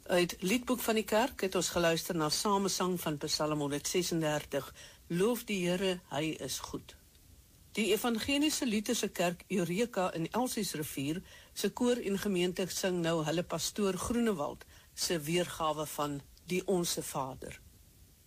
Uit Liedboek van die Kerk het ons geluister na samesang van Psalm 136, Loof die Here, hy is goed. Die Evangeliese Luterse Kerk Eureka in Elsiesrivier se koor en gemeente sing nou hulle pastoor Groenewald se weergawe van die Onse Vader.